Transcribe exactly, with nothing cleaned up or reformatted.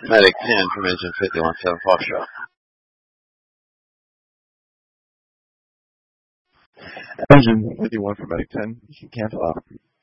Medic ten from Engine fifty-one seven Foxtrot. Engine fifty-one from Medic ten, you can cancel out.